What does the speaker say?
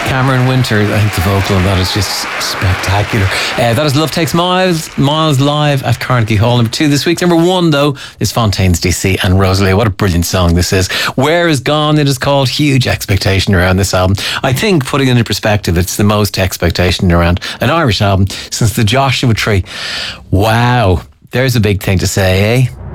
Cameron Winter, I think the vocal on that is just spectacular. That is Love Takes Miles live at Carnegie Hall. Number 2 this week. Number 1, though, is Fontaines DC and Rosalie. What a brilliant song this is. Where Is Gone, it is called. Huge expectation around this album. I think, putting it into perspective, it's the most expectation around an Irish album since the Joshua Tree. Wow. There's a big thing to say, eh?